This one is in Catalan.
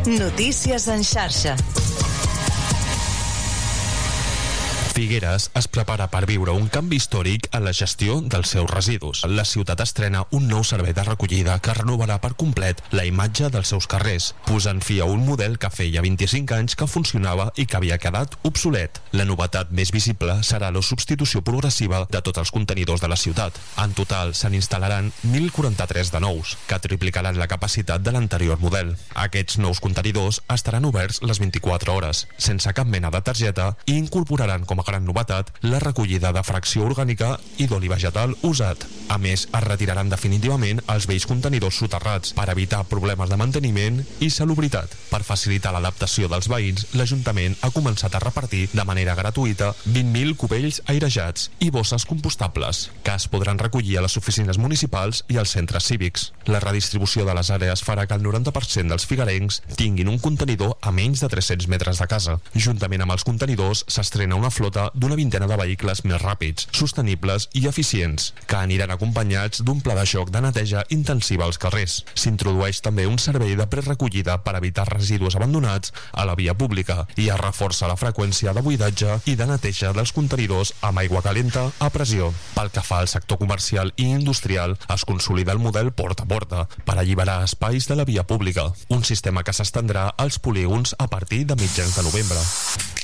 Notícies en xarxa. Figueres es prepara per viure un canvi històric en la gestió dels seus residus. La ciutat estrena un nou servei de recollida que renovarà per complet la imatge dels seus carrers, posant fi a un model que feia 25 anys que funcionava i que havia quedat obsolet. La novetat més visible serà la substitució progressiva de tots els contenidors de la ciutat. En total se'n instal·laran 1.043 de nous, que triplicaran la capacitat de l'anterior model. Aquests nous contenidors estaran oberts les 24 hores, sense cap mena de targeta, i incorporaran com a gran novetat la recollida de fracció orgànica i d'oli vegetal usat. A més, es retiraran definitivament els vells contenidors soterrats per evitar problemes de manteniment i salubritat. Per facilitar l'adaptació dels veïns, l'Ajuntament ha començat a repartir de manera gratuïta 20.000 cubells airejats i bosses compostables, que es podran recollir a les oficines municipals i als centres cívics. La redistribució de les àrees farà que el 90% dels figuerencs tinguin un contenidor a menys de 300 metres de casa. Juntament amb els contenidors, s'estrena una flota d'una vintena de vehicles més ràpids, sostenibles i eficients, que aniran acompanyats d'un pla de xoc de neteja intensiva als carrers. S'introdueix també un servei de prerecollida per evitar residus abandonats a la via pública i es reforça la freqüència de buidatge i de neteja dels contenidors amb aigua calenta a pressió. Pel que fa al sector comercial i industrial, es consolida el model porta a porta per alliberar espais de la via pública, un sistema que s'estendrà als polígons a partir de mitjans de novembre.